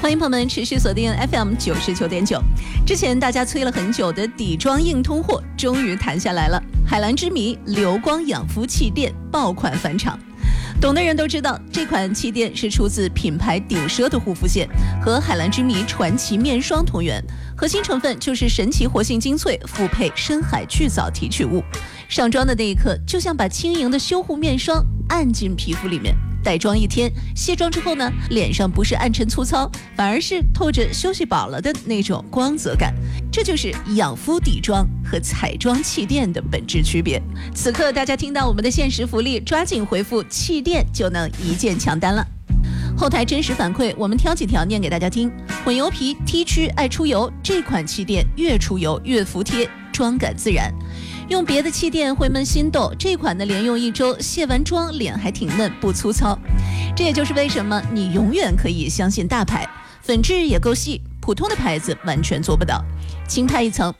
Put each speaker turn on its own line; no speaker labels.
欢迎朋友们持续锁定 FM99.9。之前大家催了很久的底妆硬通货终于谈下来了，海蓝之谜流光养肤气垫爆款返场。懂的人都知道，这款气垫是出自品牌顶奢的护肤线，和海蓝之谜传奇面霜同源，核心成分就是神奇活性精粹复配深海巨藻提取物。上妆的那一刻，就像把轻盈的修护面霜按进皮肤里面。带妆一天，卸妆之后呢，脸上不是暗沉粗糙，反而是透着休息饱了的那种光泽感。这就是养肤底妆和彩妆气垫的本质区别。此刻大家听到我们的限时福利，抓紧回复气垫就能一键抢单了。后台真实反馈，我们挑几条念给大家听。混油皮 T 区爱出油，这款气垫越出油越服帖，妆感自然。用别的气垫会闷心痘，这款呢连用1周，卸完妆脸还挺嫩不粗糙。这也就是为什么你永远可以相信大牌，粉质也够细，普通的牌子完全做不到。轻拍一层，